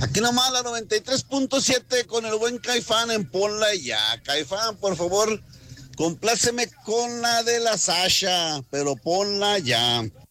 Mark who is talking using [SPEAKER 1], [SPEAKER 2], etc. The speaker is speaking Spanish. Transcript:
[SPEAKER 1] Aquí nomás la 93.7 con el buen Caifán en Ponla ya. Caifán, por favor, compláceme con la de la Sasha, pero ponla ya.